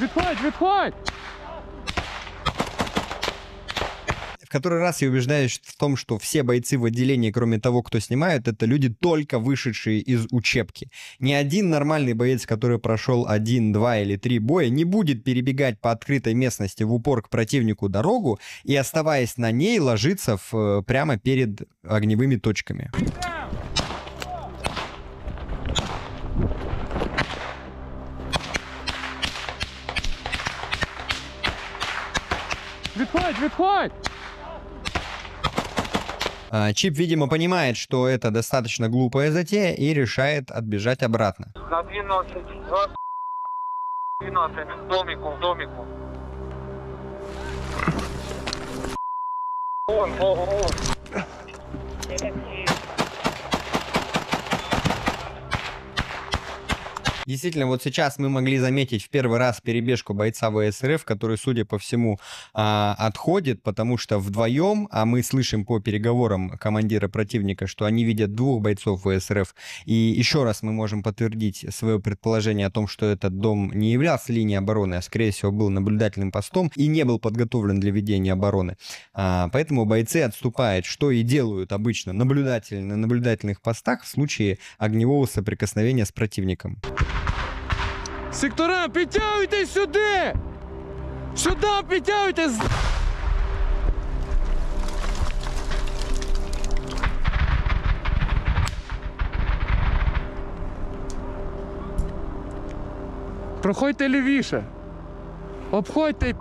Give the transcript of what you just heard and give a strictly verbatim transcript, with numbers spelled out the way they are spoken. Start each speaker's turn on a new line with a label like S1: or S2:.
S1: Відходь, відходь!
S2: В который раз я убеждаюсь в том, что все бойцы в отделении, кроме того, кто снимают, это люди, только вышедшие из учебки. Ни один нормальный боец, который прошел один, два или три боя, не будет перебегать по открытой местности в упор к противнику дорогу и, оставаясь на ней, ложиться в, прямо перед огневыми точками.
S1: Відходь, відходь!
S2: Чип, видимо, понимает, что это достаточно глупая затея и решает отбежать обратно.
S3: На двенадцать, двенадцать, в домику, в домику. Вон, вон, вон.
S2: Действительно, вот сейчас мы могли заметить в первый раз перебежку бойца ВСРФ, который, судя по всему, отходит, потому что вдвоем, а мы слышим по переговорам командира противника, что они видят двух бойцов ВСРФ, и еще раз мы можем подтвердить свое предположение о том, что этот дом не являлся линией обороны, а, скорее всего, был наблюдательным постом и не был подготовлен для ведения обороны. Поэтому бойцы отступают, что и делают обычно наблюдатели на наблюдательных постах в случае огневого соприкосновения с противником.
S1: Сектора, підтягуйтесь сюди! Сюди підтягуйтесь! Проходьте лівіше. Обходьте.